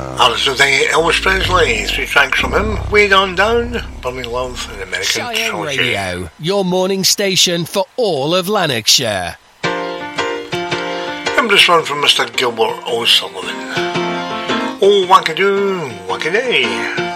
Also thank you, Elvis Presley. 3 tracks from him. Way On Down, Burning Love, and American Cheyenne Soldier. Radio, your morning station for all of Lanarkshire. And this one from Mr. Gilbert O'Sullivan. Oh, wackadoo, wackaday.